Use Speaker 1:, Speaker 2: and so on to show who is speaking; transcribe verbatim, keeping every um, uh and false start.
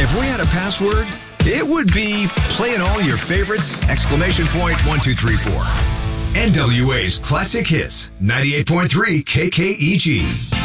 Speaker 1: If we had a password, it would be playing all your favorites, exclamation point, one, two, three, four. N W A's Classic Hits, ninety-eight point three K K E G.